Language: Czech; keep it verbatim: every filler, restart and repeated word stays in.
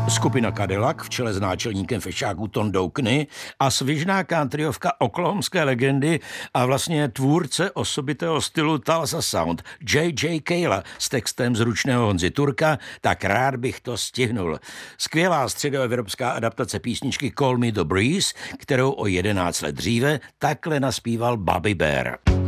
Skupina Cadillac v čele s náčelníkem fešáků Tondou Kny a svižná countryovka oklahomské legendy a vlastně tvůrce osobitého stylu Tulsa Sound J J Cale s textem zručného Honzy Turka, Tak rád bych to stihnul. Skvělá středoevropská adaptace písničky Call Me the Breeze, kterou o jedenáct let dříve takhle naspíval Bobby Bare.